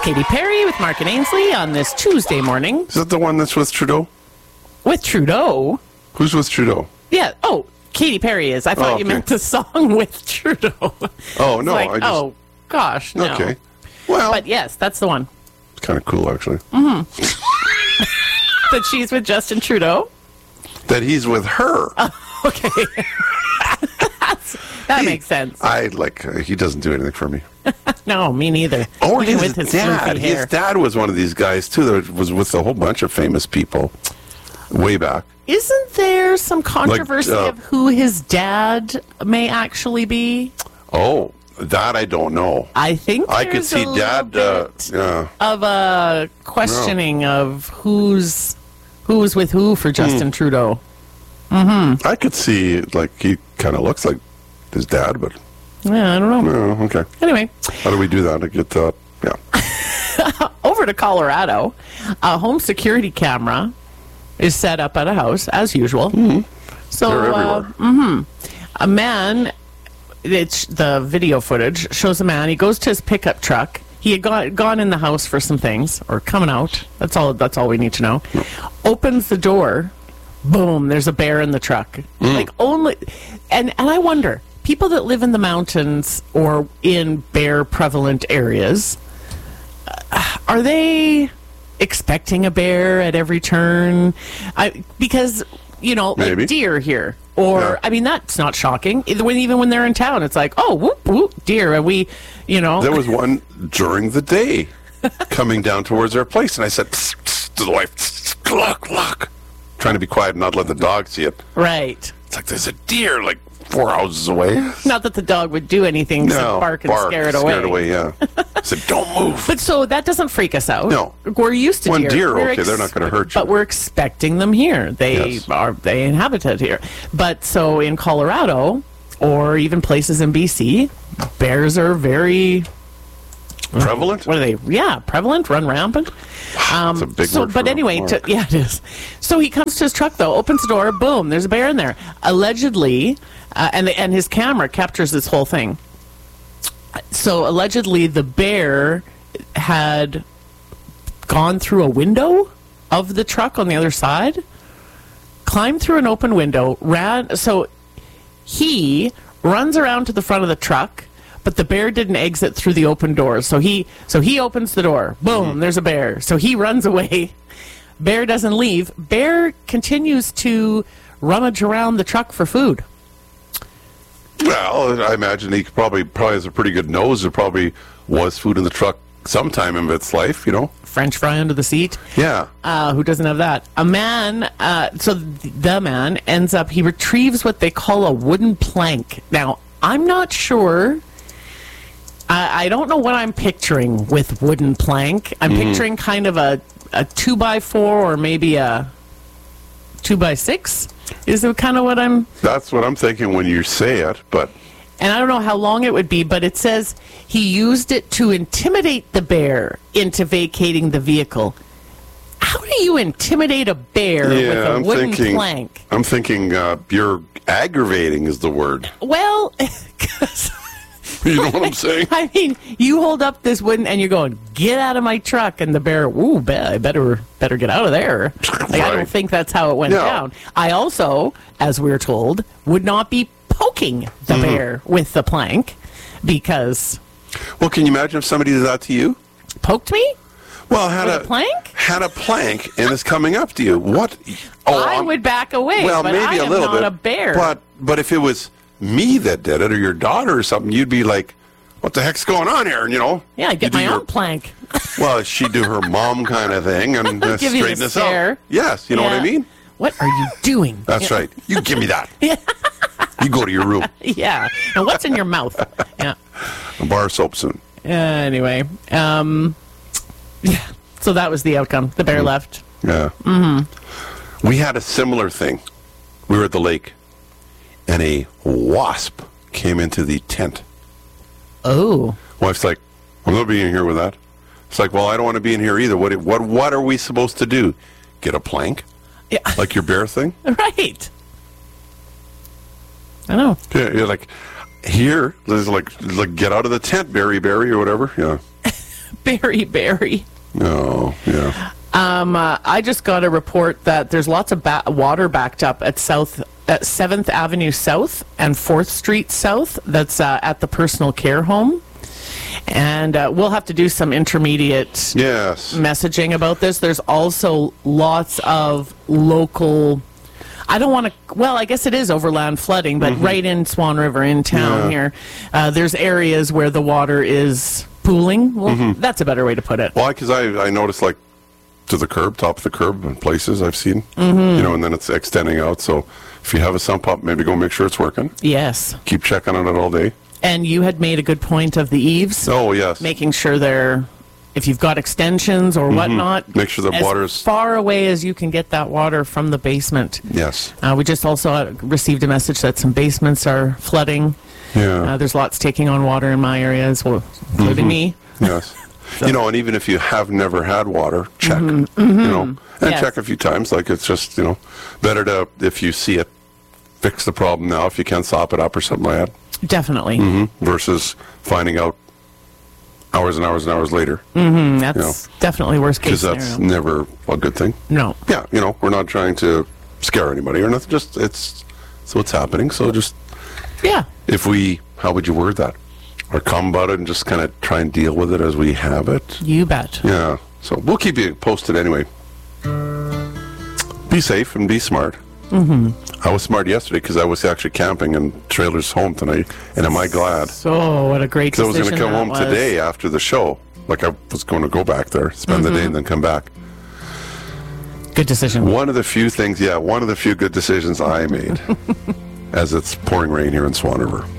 Katy Perry with Mark and Ainsley on this Tuesday morning. Is that the one that's with Trudeau? With Trudeau? Who's with Trudeau? Yeah. Oh, Katy Perry is. I thought you meant the song with Trudeau. Oh, no. Like, oh, gosh, no. Okay. Well, But yes, that's the one. it's kind of cool, actually. That she's with Justin Trudeau? That he's with her. Okay. That makes sense. He doesn't do anything for me. No, me neither. Or Even his with dad. floofy hair. His dad was one of these guys, too, that was with a whole bunch of famous people way back. Isn't there some controversy of who his dad may actually be? Oh, that I don't know. I think I could there's see a Dad little bit of a questioning of who's with who for Justin Trudeau. I could see, he kind of looks like his dad, but... Yeah, I don't know. Oh, okay. Anyway. How do we do that? I get that. Yeah. Over to Colorado, a home security camera is set up at a house, as usual. So, They're everywhere. a man, the video footage shows a man, he goes to his pickup truck. He had gone in the house for some things, or coming out. That's all we need to know. Opens the door, boom, there's a bear in the truck. And I wonder, people that live in the mountains or in bear prevalent areas, are they expecting a bear at every turn? Because, Maybe. like deer here. Or, Yeah. I mean, that's not shocking. Even when they're in town, it's like, oh, whoop, whoop, deer. And we, There was one during the day coming down towards our place, and I said, psst, psst, to the wife, psst, look, look. Trying to be quiet and not let the dog see it. Right. It's like there's a deer 4 houses away. Not that the dog would do anything except bark and scare it away. Scared away, yeah. I said, don't move. But so that doesn't freak us out. No. We're used to When deer. deer, We're okay, they're not going to hurt you. But we're expecting them here. They inhabit it here. But so in Colorado or even places in BC, bears are very Prevalent? What are they? Yeah, prevalent, run rampant. That's a big word for But anyway, Mark. it is. So he comes to his truck, though, opens the door, boom, there's a bear in there. Allegedly, and his camera captures this whole thing. So allegedly, the bear had gone through a window of the truck on the other side, climbed through an open window, ran. So he runs around to the front of the truck. But the bear didn't exit through the open doors. So he opens the door. Boom, there's a bear. So he runs away. Bear doesn't leave. Bear continues to rummage around the truck for food. Well, I imagine he probably has a pretty good nose. There probably was food in the truck sometime in its life, French fry under the seat. Yeah. Who doesn't have that? A man, so the man ends up, he retrieves what they call a wooden plank. Now, I'm not sure... I don't know what I'm picturing with wooden plank. I'm picturing kind of a 2x4 or maybe a 2x6. Is it kind of what I'm... That's what I'm thinking when you say it, but... And I don't know how long it would be, but it says he used it to intimidate the bear into vacating the vehicle. How do you intimidate a bear with a wooden plank? I'm thinking you're aggravating is the word. Well, 'cause... You know what I'm saying? I mean, you hold up this wooden and you're going, get out of my truck, and the bear, I better get out of there. I don't think that's how it went down. I also, as we're told, would not be poking the bear with the plank because... Well, can you imagine if somebody did that to you? Poked me? Well, had With a plank? Had a plank and is coming up to you. What? I would back away, well, but maybe I am a little not bit, a bear. But if it was me that did it or your daughter or something, you'd be like, what the heck's going on here? Yeah, I'd get my own plank. Well, she'd do her mom kind of thing and Give you straighten the us stare. out. Yes, you know what I mean? What are you doing? That's right. You give me that. You go to your room. Yeah. And what's in your mouth? Yeah. A bar of soap soon. Anyway, yeah. So that was the outcome. The bear left. Yeah. We had a similar thing. We were at the lake, and a wasp came into the tent. Oh. Wife's like, I'm going to be in here with that. It's like, well, I don't want to be in here either. What are we supposed to do? Get a plank? Yeah. Like your bear thing? Right. I know. Yeah, you're like, here, there's like get out of the tent, Barry, or whatever. Yeah. Berry. Oh, yeah. I just got a report that there's lots of water backed up at 7th Avenue South and 4th Street South. That's at the personal care home. And we'll have to do some intermediate messaging about this. There's also lots of local... I don't want to... Well, I guess it is overland flooding, but right in Swan River, in town here, there's areas where the water is pooling. Well, that's a better way to put it. Well, because I noticed, like, to the curb, top of the curb in places I've seen, and then it's extending out. So if you have a sump pump, maybe go make sure it's working. Yes. Keep checking on it all day. And you had made a good point of the eaves. Oh, yes. Making sure they're... If you've got extensions or whatnot, make sure the water's as far away as you can get that water from the basement. Yes. We just also received a message that some basements are flooding. Yeah. There's lots taking on water in my area as well, including me. Yes. So. And even if you have never had water, check. And check a few times. Like, it's just, better to, if you see it, fix the problem now if you can, sop it up or something like that. Definitely. Versus finding out hours and hours and hours later. That's definitely worst case scenario. Because that's never a good thing. No. Yeah, we're not trying to scare anybody or nothing. Just, it's what's happening. So just, how would you word that? Or come about it and just kind of try and deal with it as we have it. You bet. Yeah. So we'll keep you posted anyway. Be safe and be smart. I was smart yesterday because I was actually camping in Trailers Home tonight, and am I glad? So what a great decision. Because I was going to come home today after the show. Like, I was going to go back there, spend the day, and then come back. Good decision. One of the few good decisions I made as it's pouring rain here in Swan River.